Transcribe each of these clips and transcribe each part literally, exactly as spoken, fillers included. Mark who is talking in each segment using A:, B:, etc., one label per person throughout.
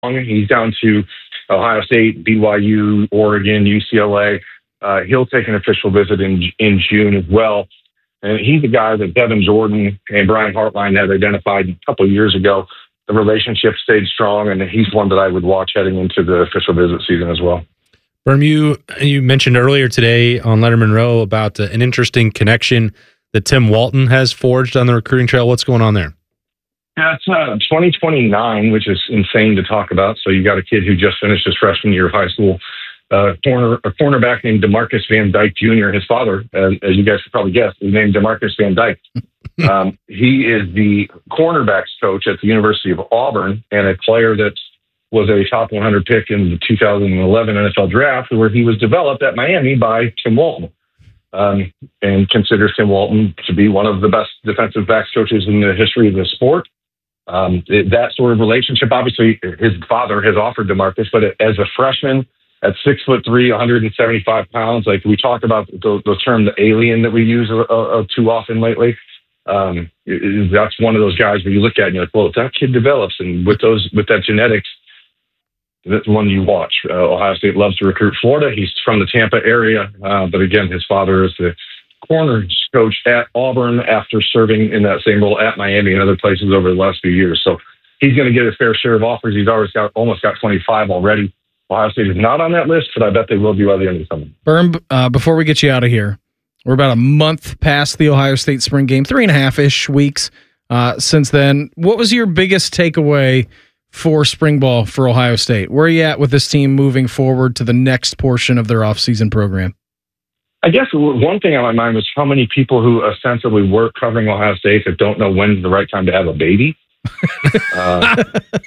A: He's down to Ohio State, B Y U, Oregon, U C L A. Uh, he'll take an official visit in in June as well. And he's a guy that Devin Jordan and Brian Hartline had identified a couple of years ago. The relationship stayed strong, and he's one that I would watch heading into the official visit season as well.
B: Berm, you, you mentioned earlier today on Letterman Row about uh, an interesting connection that Tim Walton has forged on the recruiting trail. What's going on there?
A: Yeah, it's uh, twenty twenty-nine, which is insane to talk about. So you got a kid who just finished his freshman year of high school, uh, corner a cornerback named DeMarcus Van Dyke Junior His father, as, as you guys could probably guess, is named DeMarcus Van Dyke. um, he is the cornerbacks coach at the University of Auburn and a player that was a top one hundred pick in the two thousand eleven N F L draft, where he was developed at Miami by Tim Walton. Um, and considers Tim Walton to be one of the best defensive backs coaches in the history of the sport. Um, it, that sort of relationship, obviously, his father has offered DeMarcus, but as a freshman at six foot three, one hundred seventy-five pounds, like we talk about the, the term the alien that we use uh, uh, too often lately. Um, it, that's one of those guys where you look at and you're like, well, if that kid develops and with those with that genetics, that's one you watch. Uh, Ohio State loves to recruit Florida. He's from the Tampa area, uh, but again, his father is the corners coach at Auburn after serving in that same role at Miami and other places over the last few years. So he's going to get a fair share of offers. He's always got almost got twenty-five already. Ohio State is not on that list, but I bet they will be by the end of the summer.
C: Berm, uh, before we get you out of here, we're about a month past the Ohio State spring game, three and a half-ish weeks uh, since then. What was your biggest takeaway for spring ball for Ohio State? Where are you at with this team moving forward to the next portion of their offseason program?
A: I guess one thing on my mind was how many people who ostensibly work covering Ohio State that don't know when's the right time to have a baby. uh,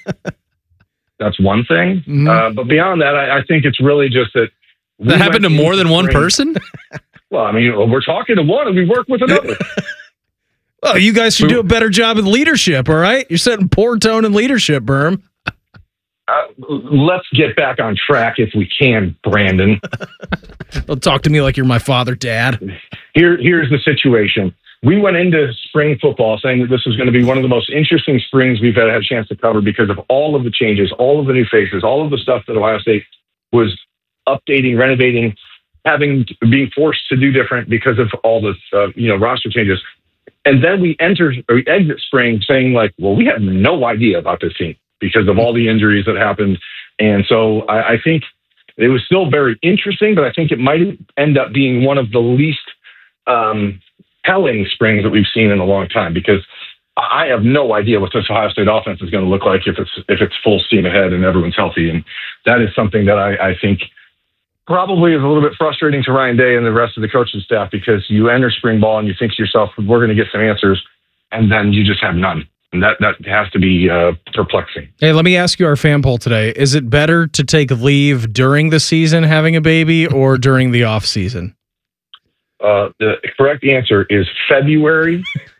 A: that's one thing. Mm-hmm. Uh, but beyond that, I, I think it's really just that.
B: That happened to more than one person?
A: Well, I mean, we're talking to one and we work with another.
C: Well, you guys should do a better job in leadership, all right? You're setting poor tone in leadership, Berm.
A: Uh, let's get back on track if we can, Brandon.
C: Don't talk to me like you're my father, Dad.
A: Here, here's the situation. We went into spring football saying that this was going to be one of the most interesting springs we've had, had a chance to cover because of all of the changes, all of the new faces, all of the stuff that Ohio State was updating, renovating, having being forced to do different because of all this, uh, you know, roster changes. And then we enter or we exit spring saying like, well, we have no idea about this team because of all the injuries that happened. And so I, I think it was still very interesting, but I think it might end up being one of the least um, telling springs that we've seen in a long time because I have no idea what this Ohio State offense is going to look like if it's if it's full steam ahead and everyone's healthy. And that is something that I, I think probably is a little bit frustrating to Ryan Day and the rest of the coaching staff because you enter spring ball and you think to yourself, we're going to get some answers, and then you just have none. And that, that has to be uh, perplexing.
C: Hey, let me ask you our fan poll today. Is it better to take leave during the season having a baby or during the off season?
A: Uh, the correct answer is February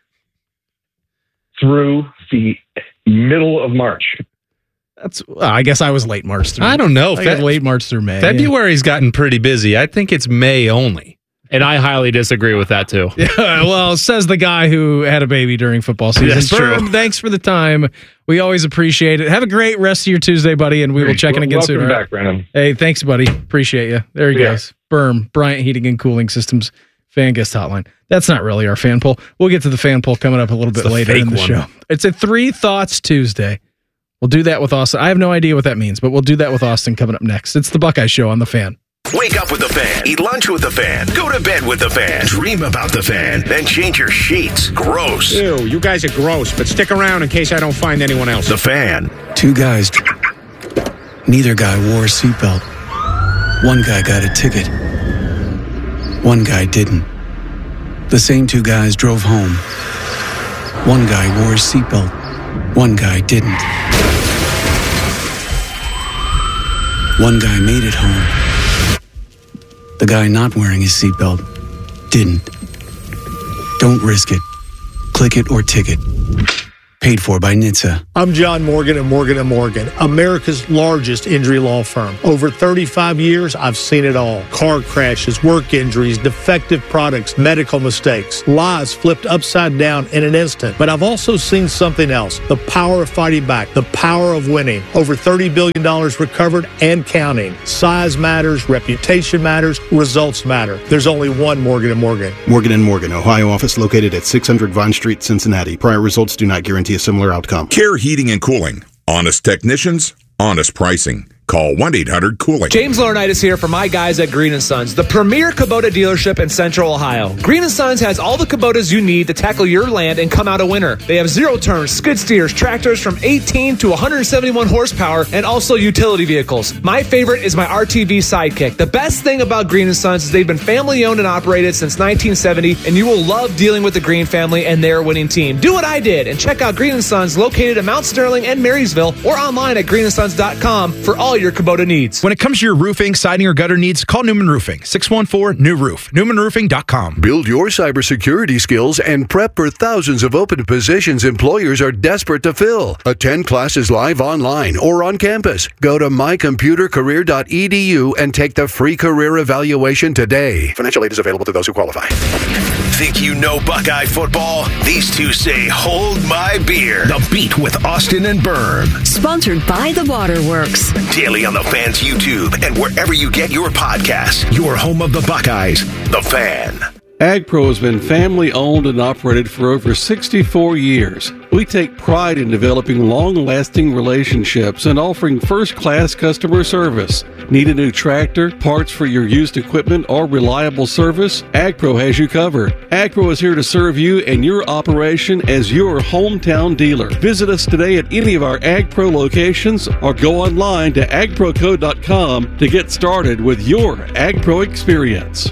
A: through the middle of March.
C: That's. Well, I guess I was late March through.
B: I don't know.
C: I Fe- late March through May.
B: February's yeah. gotten pretty busy. I think it's May only.
D: And I highly disagree with that, too.
C: Yeah, well, says the guy who had a baby during football season.
B: That's
C: Berm,
B: true.
C: Thanks for the time. We always appreciate it. Have a great rest of your Tuesday, buddy, and we will check in again
A: Welcome
C: soon.
A: Welcome
C: Right?
A: back, Brandon.
C: Hey, thanks, buddy. Appreciate you. There he yeah. goes. Berm, Bryant Heating and Cooling Systems fan guest hotline. That's not really our fan poll. We'll get to the fan poll coming up a little
B: it's
C: bit later in the
B: one.
C: show. It's a Three Thoughts Tuesday. We'll do that with Austin. I have no idea what that means, but we'll do that with Austin coming up next. It's the Buckeye Show on The Fan.
E: Wake up with The Fan. Eat lunch with The Fan. Go to bed with The Fan. Dream about The Fan. Then change your sheets. Gross.
F: Ew, you guys are gross, but stick around in case I don't find anyone else.
E: The Fan.
G: Two guys. Neither guy wore a seatbelt. One guy got a ticket. One guy didn't. The same two guys drove home. One guy wore a seatbelt. One guy didn't. One guy made it home. The guy not wearing his seatbelt didn't. Don't risk it. Click it or ticket. Paid for by N H T S A.
H: I'm John Morgan at Morgan and Morgan, America's largest injury law firm. Over thirty-five years, I've seen it all. Car crashes, work injuries, defective products, medical mistakes, lives flipped upside down in an instant. But I've also seen something else, the power of fighting back, the power of winning. Over thirty billion dollars recovered and counting. Size matters, reputation matters, results matter. There's only one Morgan and Morgan.
I: Morgan and Morgan, Ohio office located at six hundred Vine Street, Cincinnati. Prior results do not guarantee a similar outcome.
J: Care Heating and Cooling. Honest technicians, honest pricing. Call one eight hundred cooling.
K: James Laurinaitis here for my guys at Green and Sons, the premier Kubota dealership in Central Ohio. Green and Sons has all the Kubotas you need to tackle your land and come out a winner. They have zero turns, skid steers, tractors from eighteen to one hundred seventy-one horsepower, and also utility vehicles. My favorite is my R T V Sidekick. The best thing about Green and Sons is they've been family owned and operated since nineteen seventy, and you will love dealing with the Green family and their winning team. Do what I did and check out Green and Sons located in Mount Sterling and Marysville, or online at green and sons dot com for all your Kubota needs.
L: When it comes to your roofing, siding, or gutter needs, call Newman Roofing. six one four, new roof. newman roofing dot com.
M: Build your cybersecurity skills and prep for thousands of open positions employers are desperate to fill. Attend classes live online or on campus. Go to my computer career dot e d u and take the free career evaluation today.
I: Financial aid is available to those who qualify.
E: Think you know Buckeye football? These two say, hold my beer. The Beat with Austin and Berm.
N: Sponsored by The Waterworks.
E: Daily on The Fan's YouTube and wherever you get your podcasts. Your home of the Buckeyes, The Fan.
O: AgPro has been family owned and operated for over sixty-four years. We take pride in developing long-lasting relationships and offering first-class customer service. Need a new tractor, parts for your used equipment, or reliable service? AgPro has you covered. AgPro is here to serve you and your operation as your hometown dealer. Visit us today at any of our AgPro locations or go online to ag pro co dot com to get started with your AgPro experience.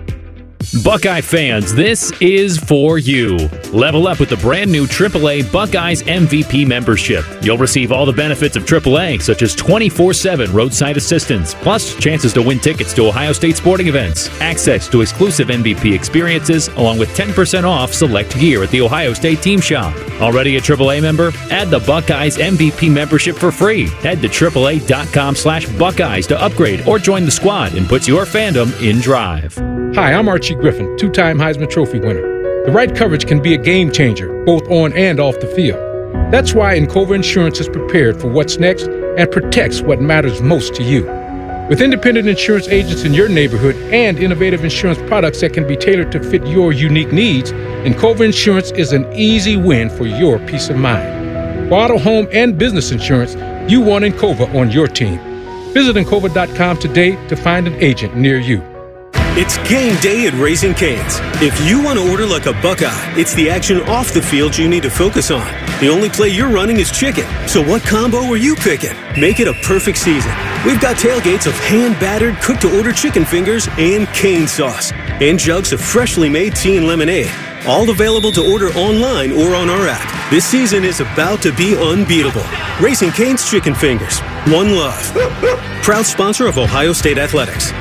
P: Buckeye fans, this is for you. Level up with the brand new triple A Buckeyes M V P membership. You'll receive all the benefits of triple A, such as twenty-four seven roadside assistance, plus chances to win tickets to Ohio State sporting events, access to exclusive M V P experiences, along with ten percent off select gear at the Ohio State Team Shop. Already a triple A member? Add the Buckeyes M V P membership for free. Head to triple A dot com slash Buckeyes to upgrade or join the squad and put your fandom in drive.
Q: Hi, I'm Archie Griffin, two-time Heisman Trophy winner. The right coverage can be a game changer, both on and off the field. That's why Encova Insurance is prepared for what's next and protects what matters most to you. With independent insurance agents in your neighborhood and innovative insurance products that can be tailored to fit your unique needs, Encova Insurance is an easy win for your peace of mind. For auto, home, and business insurance, you want Encova on your team. Visit Encova dot com today to find an agent near you.
R: It's game day at Raising Cane's. If you want to order like a Buckeye, it's the action off the field you need to focus on. The only play you're running is chicken. So what combo are you picking? Make it a perfect season. We've got tailgates of hand-battered, cooked-to-order chicken fingers and cane sauce. And jugs of freshly made tea and lemonade. All available to order online or on our app. This season is about to be unbeatable. Raising Cane's Chicken Fingers. One love. Proud sponsor of Ohio State Athletics.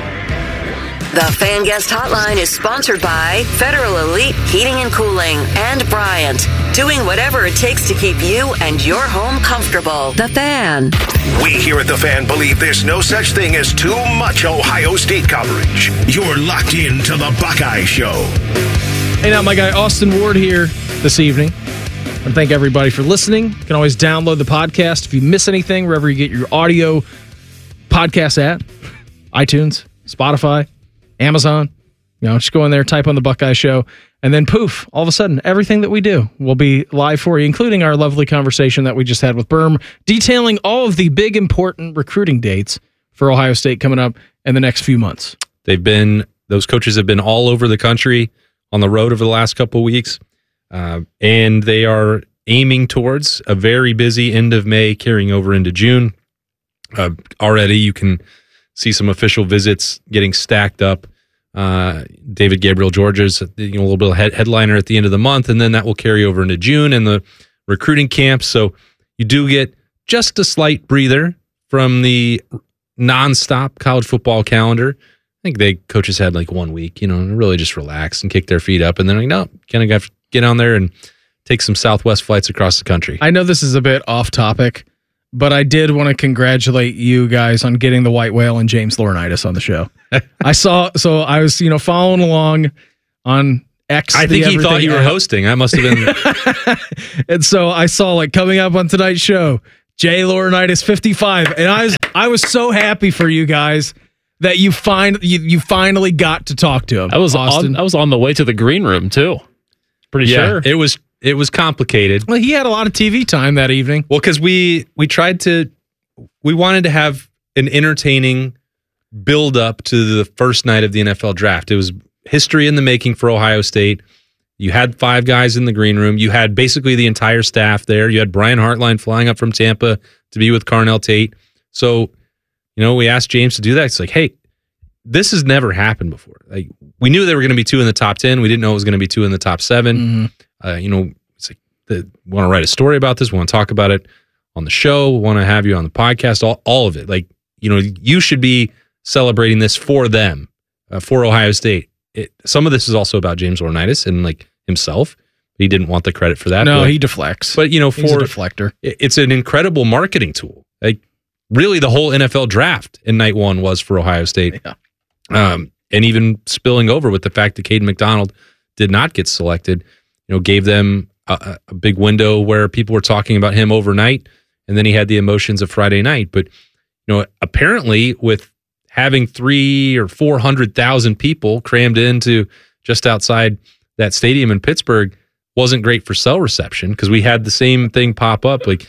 N: The Fan Guest Hotline is sponsored by Federal Elite Heating and Cooling and Bryant, doing whatever it takes to keep you and your home comfortable. The Fan.
E: We here at The Fan believe there's no such thing as too much Ohio State coverage. You're locked into the Buckeye Show.
C: Hey, now my guy Austin Ward here this evening. And thank everybody for listening. You can always download the podcast if you miss anything, wherever you get your audio podcast at. iTunes, Spotify, Amazon. You know, just go in there, type on the Buckeye Show, and then poof, all of a sudden, everything that we do will be live for you, including our lovely conversation that we just had with Berm, detailing all of the big, important recruiting dates for Ohio State coming up in the next few months.
B: They've been, those coaches have been all over the country on the road over the last couple of weeks, uh, and they are aiming towards a very busy end of May, carrying over into June. Uh, already, you can see some official visits getting stacked up. Uh, David Gabriel George's you know, a little bit of head, headliner at the end of the month, and then that will carry over into June and the recruiting camps. So you do get just a slight breather from the nonstop college football calendar. I think they coaches had like one week, you know, and really just relax and kick their feet up, and then like, no, kind of got to get on there and take some Southwest flights across the country.
C: I know this is a bit off topic, but I did want to congratulate you guys on getting the white whale and James Laurinaitis on the show. I saw, so I was, you know, following along on X.
B: I think he thought you were hosting. I must have been.
C: And so I saw like coming up on tonight's show, Jay Laurinaitis fifty-five, and I was I was so happy for you guys that you find you, you finally got to talk to him.
D: I was
C: Austin.
D: on, I was on the way to the green room too. Pretty
B: yeah,
D: sure
B: it was it was complicated.
C: Well, he had a lot of T V time that evening.
B: Well, because we we tried to we wanted to have an entertaining build up to the first night of the N F L draft. It was history in the making for Ohio State. You had five guys in the green room. You had basically the entire staff there. You had Brian Hartline flying up from Tampa to be with Carnell Tate. So, you know, we asked James to do that. It's like, hey, this has never happened before. Like, we knew they were going to be two in the top ten. We didn't know it was going to be two in the top seven. Mm-hmm. Uh, you know, it's like, the, we want to write a story about this. We want to talk about it on the show. We want to have you on the podcast. All, all of it. Like, you know, you should be celebrating this for them, uh, for Ohio State. It, some of this is also about James Laurinaitis and like himself. He didn't want the credit for that.
C: No,
B: but,
C: he deflects.
B: But you know, for
C: He's a deflector,
B: it, it's an incredible marketing tool. Like really, the whole N F L draft in night one was for Ohio State,
C: yeah.
B: um, and even spilling over with the fact that Caden McDonald did not get selected. You know, gave them a, a big window where people were talking about him overnight, and then he had the emotions of Friday night. But you know, apparently with having three or four hundred thousand people crammed into just outside that stadium in Pittsburgh wasn't great for cell reception because we had the same thing pop up. Like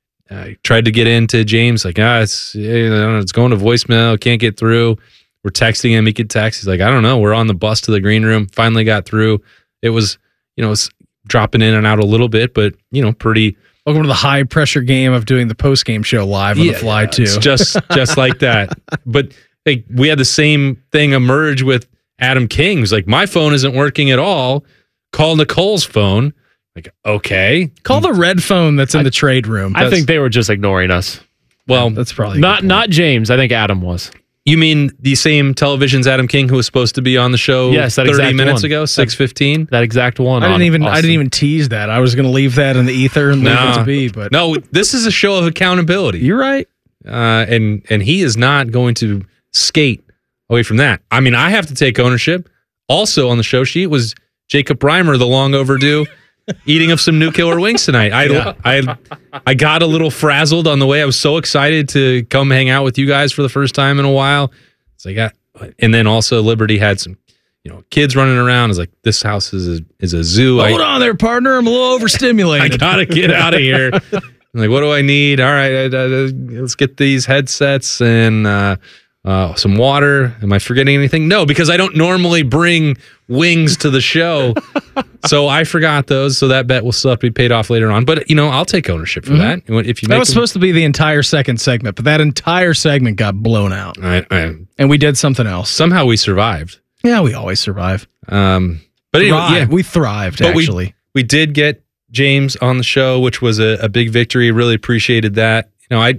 B: I tried to get into James, like ah, it's you know, it's going to voicemail, can't get through. We're texting him, he could text. He's like, I don't know. We're on the bus to the green room. Finally got through. It was you know it was dropping in and out a little bit, but you know pretty.
C: Welcome to the high pressure game of doing the post game show live on
B: yeah,
C: the fly
B: yeah,
C: too.
B: It's just just like that, but. Hey, we had the same thing emerge with Adam King. He's like, my phone isn't working at all. Call Nicole's phone. Like, okay.
C: Call the red phone that's in
D: I,
C: the trade room.
D: I think they were just ignoring us.
B: Well,
C: yeah, that's probably
D: not not James. I think Adam was.
B: You mean the same television's Adam King who was supposed to be on the show
D: yes, that
B: thirty minutes
D: one.
B: ago, six fifteen?
D: That exact one.
C: I didn't even Austin. I didn't even tease that. I was going to leave that in the ether and leave
B: no,
C: it to be. But
B: no, this is a show of accountability.
C: You're right.
B: Uh, and and he is not going to skate away from that. I mean, I have to take ownership. Also on the show sheet was Jacob Reimer, the long overdue eating of some new killer wings tonight. I, yeah. I I got a little frazzled on the way. I was so excited to come hang out with you guys for the first time in a while. It's like, I, and then also Liberty had some, you know, kids running around. It's like, this house is a, is a zoo.
C: Hold
B: I,
C: on there, partner. I'm a little overstimulated.
B: I gotta get out of here. I'm like, what do I need? All right, uh, uh, let's get these headsets and uh, uh, some water. Am I forgetting anything? No, because I don't normally bring wings to the show. So I forgot those. So that bet will still have to be paid off later on. But, you know, I'll take ownership for mm-hmm. that. If you
C: That
B: make
C: was
B: them,
C: supposed to be the entire second segment, but that entire segment got blown out.
B: I, I,
C: and we did something else.
B: Somehow we survived.
C: Yeah, we always survive.
B: Um, but anyway,
C: Thrive.
B: yeah.
C: We thrived,
B: but
C: actually.
B: We, we did get James on the show, which was a, a big victory. Really appreciated that. You know, I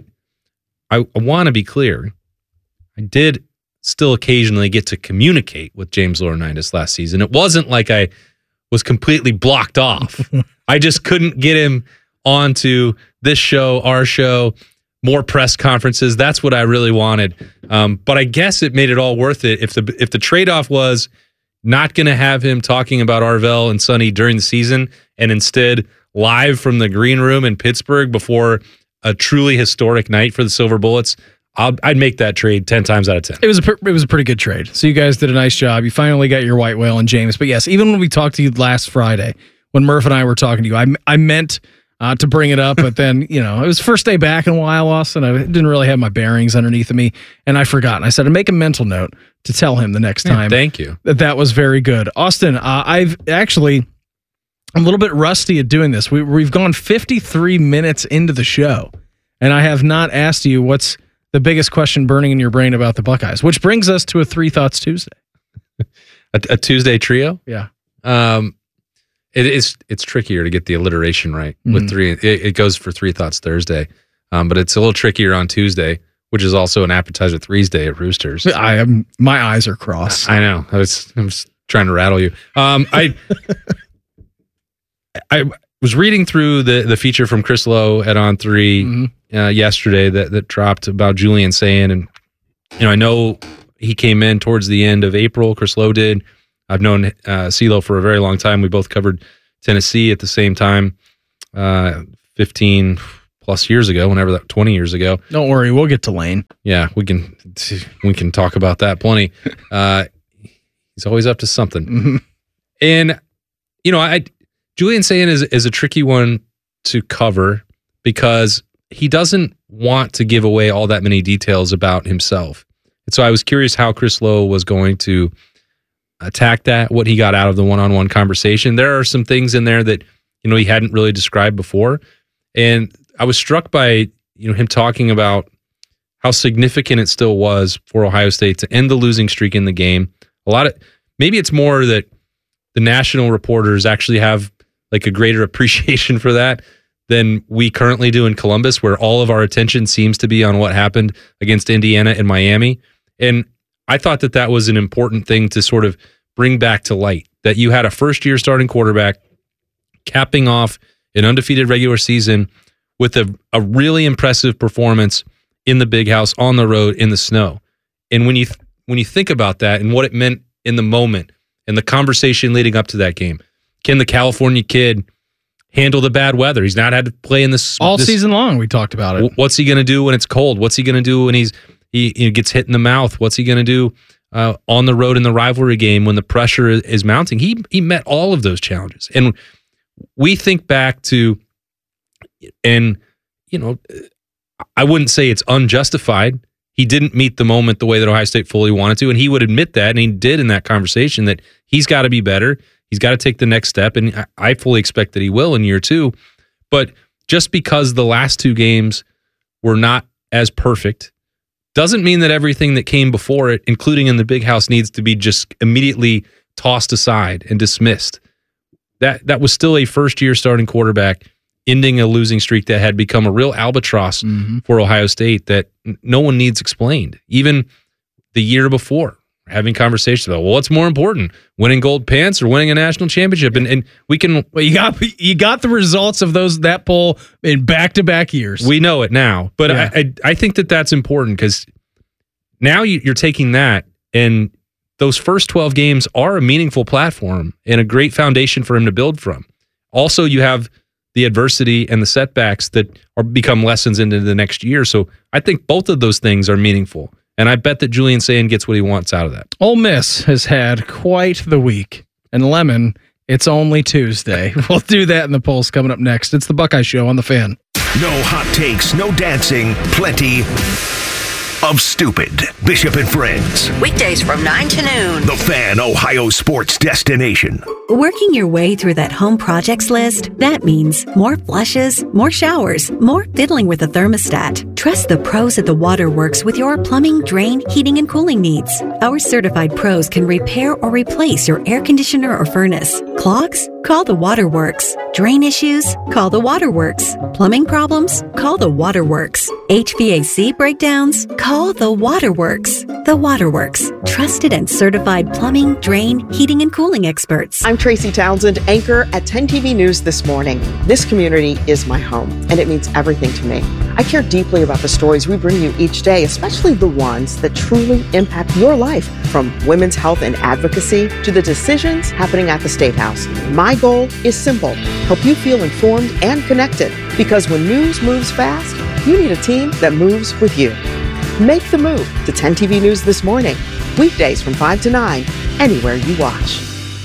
B: I, I want to be clear. I did still occasionally get to communicate with James Laurinaitis last season. It wasn't like I was completely blocked off. I just couldn't get him onto this show, our show, more press conferences. That's what I really wanted. Um, but I guess it made it all worth it. If the if the trade-off was not going to have him talking about Arvell and Sonny during the season and instead live from the green room in Pittsburgh before a truly historic night for the Silver Bullets, I'll, I'd make that trade ten times out of ten.
C: It was a it was a pretty good trade. So you guys did a nice job. You finally got your white whale and James. But yes, even when we talked to you last Friday, when Murph and I were talking to you, I I meant uh, to bring it up, but then you know it was first day back in a while, Austin. I didn't really have my bearings underneath of me, and I forgot. And I said to make a mental note to tell him the next time.
B: Yeah, thank you.
C: That that was very good, Austin. Uh, I've actually I'm a little bit rusty at doing this. We we've gone fifty-three minutes into the show, and I have not asked you what's the biggest question burning in your brain about the Buckeyes, which brings us to a Three Thoughts Tuesday.
B: a, a Tuesday trio?
C: Yeah.
B: Um, it is, it's trickier to get the alliteration right with mm. three. It, it goes for Three Thoughts Thursday, um, but it's a little trickier on Tuesday, which is also an appetizer threes day at Roosters.
C: I am, my eyes are crossed.
B: I know. I was, I'm just trying to rattle you. Um, I, I, was reading through the, the feature from Chris Lowe at On three mm-hmm. uh, yesterday that, that dropped about Julian Sayin, and you know, I know he came in towards the end of April. Chris Lowe did. I've known uh, CeeLo for a very long time. We both covered Tennessee at the same time, uh, fifteen plus years ago, whenever that, twenty years ago.
C: Don't worry, we'll get to Lane.
B: Yeah, we can we can talk about that plenty. Uh, he's always up to something.
C: Mm-hmm.
B: And you know, I Julian Sayin is is a tricky one to cover because he doesn't want to give away all that many details about himself. And so I was curious how Chris Lowe was going to attack that, what he got out of the one-on-one conversation. There are some things in there that, you know, he hadn't really described before. And I was struck by, you know, him talking about how significant it still was for Ohio State to end the losing streak in the game. A lot of, maybe it's more that the national reporters actually have like a greater appreciation for that than we currently do in Columbus, where all of our attention seems to be on what happened against Indiana and Miami. And I thought that that was an important thing to sort of bring back to light, that you had a first-year starting quarterback capping off an undefeated regular season with a, a really impressive performance in the Big House, on the road, in the snow. And when you th- when you think about that and what it meant in the moment and the conversation leading up to that game, can the California kid handle the bad weather? He's not had to play in this
C: all
B: this,
C: season long. We talked about it.
B: What's he going to do when it's cold? What's he going to do when he's he, he gets hit in the mouth? What's he going to do uh, on the road in the rivalry game when the pressure is, is mounting? He he met all of those challenges, and we think back to, and you know, I wouldn't say it's unjustified. He didn't meet the moment the way that Ohio State fully wanted to, and he would admit that, and he did in that conversation, that he's got to be better. He's got to take the next step, and I fully expect that he will in year two. But just because the last two games were not as perfect doesn't mean that everything that came before it, including in the Big House, needs to be just immediately tossed aside and dismissed. That that was still a first-year starting quarterback ending a losing streak that had become a real albatross mm-hmm. for Ohio State that no one needs explained. Even the year before, having conversations about, well, what's more important, winning gold pants or winning a national championship? And and we can,
C: well, you got you got the results of those that poll in back to back years.
B: We know it now, but
C: yeah.
B: I, I I think that that's important because now you, you're taking that, and those first twelve games are a meaningful platform and a great foundation for him to build from. Also, you have the adversity and the setbacks that are become lessons into the next year. So I think both of those things are meaningful. And I bet that Julian Sayin gets what he wants out of that.
C: Ole Miss has had quite the week. And Lemon, it's only Tuesday. We'll do that in the polls coming up next. It's the Buckeye Show on The Fan.
E: No hot takes, no dancing, plenty of stupid. Bishop and Friends.
N: Weekdays from nine to noon.
E: The Fan, Ohio sports destination.
S: Working your way through that home projects list, that means more flushes, more showers, more fiddling with the thermostat. Trust the pros at the Waterworks with your plumbing, drain, heating, and cooling needs. Our certified pros can repair or replace your air conditioner or furnace. Clogs? Call the Waterworks. Drain issues? Call the Waterworks. Plumbing problems? Call the Waterworks. H V A C breakdowns? Call the Waterworks. The Waterworks. Trusted and certified plumbing, drain, heating, and cooling experts.
T: I'm Tracy Townsend, anchor at ten T V News This Morning. This community is my home, and it means everything to me. I care deeply about the stories we bring you each day, especially the ones that truly impact your life, from women's health and advocacy to the decisions happening at the State House. My goal is simple: help you feel informed and connected. Because when news moves fast, you need a team that moves with you. Make the move to ten T V News This Morning, weekdays from five to nine, anywhere you watch.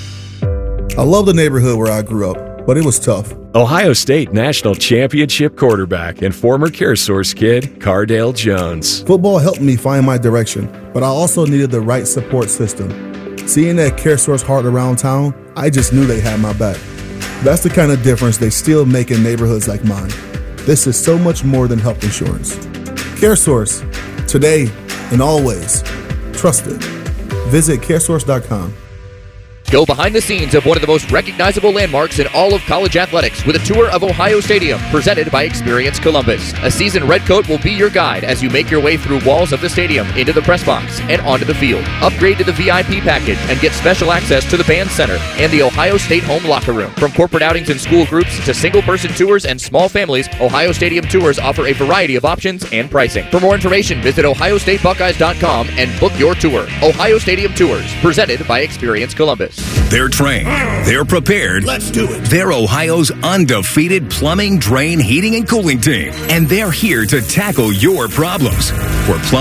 U: I love the neighborhood where I grew up, but it was tough.
V: Ohio State National Championship quarterback and former CareSource kid, Cardale Jones.
U: Football helped me find my direction, but I also needed the right support system. Seeing that CareSource heart around town, I just knew they had my back. That's the kind of difference they still make in neighborhoods like mine. This is so much more than health insurance. CareSource, today and always. Trusted. Visit caresource dot com.
A: Go behind the scenes of one of the most recognizable landmarks in all of college athletics with a tour of Ohio Stadium presented by Experience Columbus. A seasoned redcoat will be your guide as you make your way through walls of the stadium, into the press box, and onto the field. Upgrade to the V I P package and get special access to the band center and the Ohio State home locker room. From corporate outings and school groups to single-person tours and small families, Ohio Stadium Tours offer a variety of options and pricing. For more information, visit ohio state buckeyes dot com and book your tour. Ohio Stadium Tours, presented by Experience Columbus.
F: They're trained. They're prepared.
E: Let's do it.
F: They're Ohio's undefeated plumbing, drain, heating, and cooling team. And they're here to tackle your problems. For plumbing